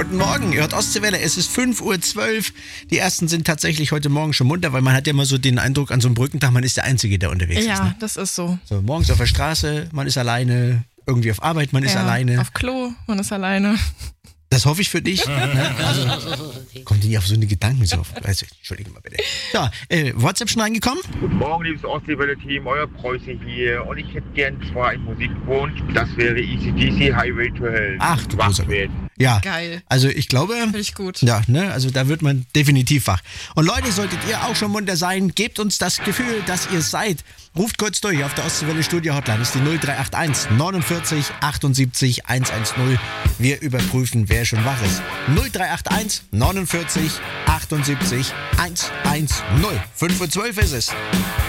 Guten Morgen, ihr hört Ostseewelle, es ist 5:12 Uhr. Die ersten sind tatsächlich heute Morgen schon munter, weil man hat ja immer so den Eindruck, an so einem Brückentag, man ist der Einzige, der unterwegs ist. Ja, Ne? das ist so. So, morgens auf der Straße, man ist alleine, irgendwie auf Arbeit, man ist alleine. Auf Klo, man ist alleine. Das hoffe ich für dich. Kommt ihr nicht auf so eine Gedanken so auf? Also, entschuldige mal bitte. Ja, WhatsApp schon reingekommen? Guten Morgen, liebes Ostseewelle-Team, euer Preuße hier. Und ich hätte gern zwar einen Musikwunsch, das wäre AC/DC Highway to Hell. Ach, du Wach großer werden. Ja, Geil. also ich glaube, Finde ich gut. ja, ne, also da wird man definitiv wach. Und Leute, solltet ihr auch schon munter sein, gebt uns das Gefühl, dass ihr seid. Ruft kurz durch auf der Ostseewelle Studio Hotline, das ist die 0381 49 78 110. Wir überprüfen, wer schon wach ist. 0381 49 78 110. 5:12 Uhr ist es.